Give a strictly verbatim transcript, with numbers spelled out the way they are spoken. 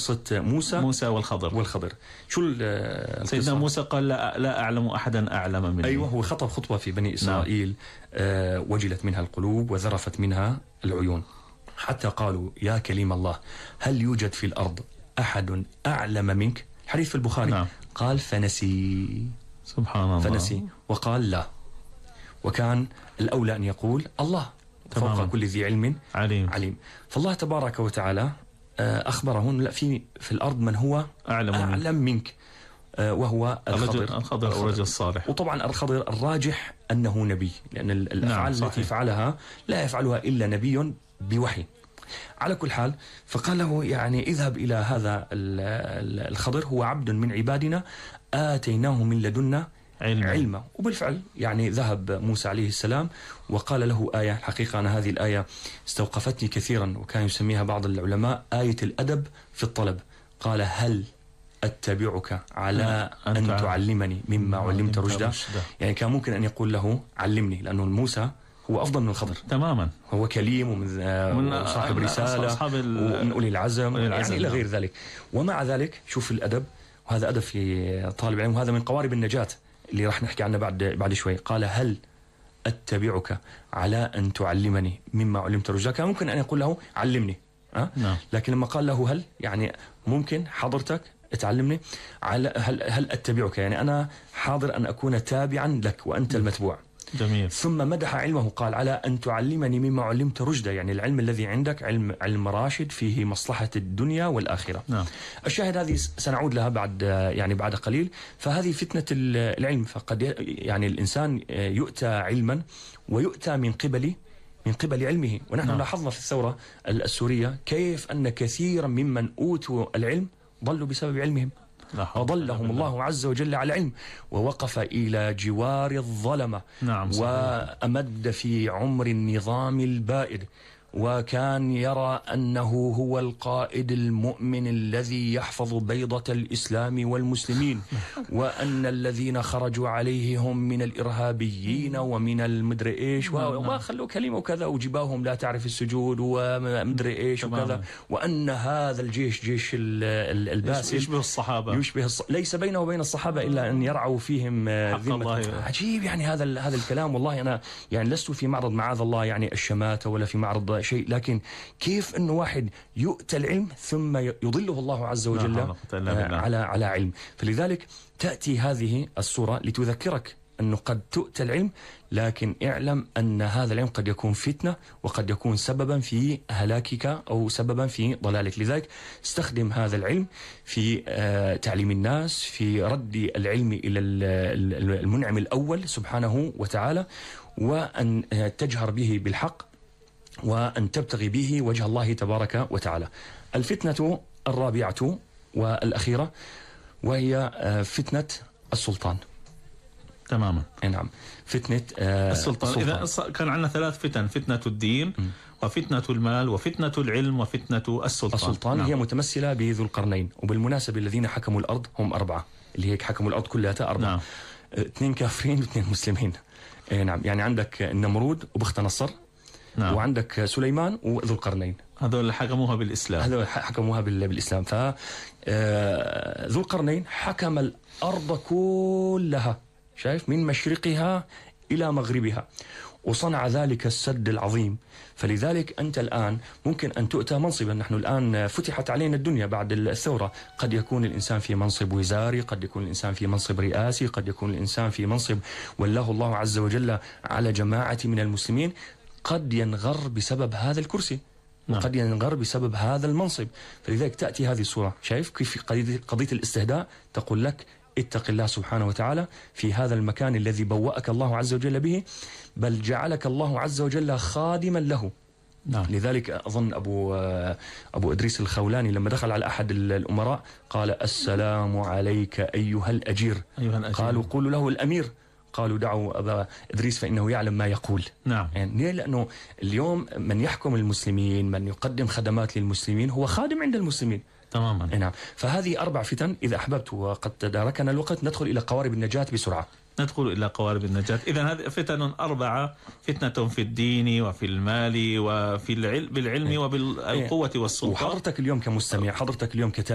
قصة موسى موسى والخضر والخضر. شو سيدنا موسى قال لا, لا أعلم أحدا أعلم مني. أيوة، هو خطب خطبة في بني إسرائيل. نعم. وجلت منها القلوب وذرفت منها العيون، حتى قالوا يا كليم الله هل يوجد في الأرض أحد أعلم منك؟ حديث في البخاري. نعم. قال فنسي، سبحان الله، فنسي وقال لا، وكان الأولى أن يقول الله تماما. فوق كل ذي علم عليم. عليم. فالله تبارك وتعالى أخبرهم لا في في الأرض من هو أعلم, أعلم منك، وهو الخضر. الخضر, الخضر أو الرجل الصالح. وطبعا الخضر الراجح أنه نبي، لأن الأفعال نعم التي فعلها لا يفعلها إلا نبي بوحي. على كل حال فقال له يعني اذهب إلى هذا الخضر، هو عبد من عبادنا آتيناه من لدنا علما, علما. وبالفعل يعني ذهب موسى عليه السلام وقال له آية. الحقيقة أنا هذه الآية استوقفتني كثيرا، وكان يسميها بعض العلماء آية الأدب في الطلب. قال هل أتبعك على أن, أن تعلمني مما علمت رشدا. يعني كان ممكن أن يقول له علمني، لأنه موسى هو أفضل من الخضر تماما، هو كليم ومن صاحب رسالة ومن أولي العزم, العزم يعني إلى غير ذلك. ومع ذلك شوف الأدب، وهذا أدب في طالب العلم، وهذا من قوارب النجاة اللي راح نحكي عنه بعد بعد شوي. قال هل أتبعك على أن تعلمني مما علمت رشدا. كان ممكن أن يقول له علمني أه؟ نعم. لكن لما قال له هل، يعني ممكن حضرتك تعلمني على هل, هل أتبعك، يعني أنا حاضر أن أكون تابعا لك وأنت المتبوع. جميل. ثم مدح علمه، قال على أن تعلمني مما علمت رشدا، يعني العلم الذي عندك علم علم راشد فيه مصلحة الدنيا والآخرة. نعم. الشاهد هذه سنعود لها بعد يعني بعد قليل. فهذه فتنة العلم، فقد يعني الإنسان يؤتى علما ويؤتى من قبل من قبل علمه. ونحن نعم. لاحظنا في الثورة السورية كيف أن كثيرا ممن أوتوا العلم ضلوا بسبب علمهم، وضلهم الله عز وجل على علم، ووقف إلى جوار الظلمة. نعم. وأمد في عمر النظام البائد، وكان يرى أنه هو القائد المؤمن الذي يحفظ بيضة الإسلام والمسلمين، وأن الذين خرجوا عليه هم من الإرهابيين ومن المدري إيش، وخلوا كلمة وكذا وجباهم لا تعرف السجود ومدري إيش وكذا، وأن هذا الجيش جيش الباسل يشبه الصحابة، يشبه الص... ليس بينه وبين الصحابة إلا أن يرعوا فيهم ذمة. عجيب يعني هذا هذا الكلام. والله أنا يعني لست في معرض معاذ الله يعني الشماتة ولا في معرض شيء، لكن كيف أنه واحد يؤتى العلم ثم يضله الله عز وجل على على علم. فلذلك تأتي هذه السورة لتذكرك أنه قد تؤتى العلم، لكن اعلم أن هذا العلم قد يكون فتنة، وقد يكون سببا في هلاكك أو سببا في ضلالك. لذلك استخدم هذا العلم في تعليم الناس، في رد العلم إلى المنعم الأول سبحانه وتعالى، وأن تجهر به بالحق، وأن تبتغي به وجه الله تبارك وتعالى. الفتنة الرابعة والأخيرة وهي فتنة السلطان. تماما. نعم، فتنة السلطان. السلطان. إذا كان عندنا ثلاث فتن: فتنة الدين م. وفتنة المال وفتنة العلم وفتنة السلطان. السلطان. نعم. هي متمثلة بذو القرنين. وبالمناسبة الذين حكموا الأرض هم أربعة، اللي هيك حكموا الأرض كلها أربعة. نعم. اثنين كافرين واثنين مسلمين. نعم، يعني عندك النمرود وبخت نصر. نعم. وعندك سليمان وذو القرنين، هذول حكموها بالإسلام. هذول حكموها بالإسلام. فذو القرنين حكم الأرض كلها، شايف، من مشرقها إلى مغربها، وصنع ذلك السد العظيم. فلذلك أنت الآن ممكن أن تؤتى منصبا. نحن الآن فتحت علينا الدنيا بعد الثورة، قد يكون الإنسان في منصب وزاري، قد يكون الإنسان في منصب رئاسي، قد يكون الإنسان في منصب ولاه الله عز وجل على جماعة من المسلمين، قد ينغر بسبب هذا الكرسي، وقد ينغر بسبب هذا المنصب. فلذلك تأتي هذه السورة، شايف كيف قضية, قضية الاستهداء، تقول لك اتق الله سبحانه وتعالى في هذا المكان الذي بوأك الله عز وجل به، بل جعلك الله عز وجل خادما له. نعم. لذلك أظن أبو أبو إدريس الخولاني لما دخل على أحد الأمراء قال السلام عليك أيها الأجير. أيها الأجير. قالوا قولوا له الأمير. قالوا دعوا أبا إدريس فإنه يعلم ما يقول. نعم. يعني لأنه اليوم من يحكم المسلمين، من يقدم خدمات للمسلمين، هو خادم عند المسلمين. تماما. نعم. فهذه أربع فتن. إذا أحببت وقد تداركنا الوقت ندخل إلى قوارب النجاة بسرعة. ندخل إلى قوارب النجاة. إذن هذه فتن أربعة: فتنة في الدين وفي المال وفي العلم، بالعلم وبالقوة والسلطة. وحضرتك اليوم كمستمع، حضرتك اليوم كتابع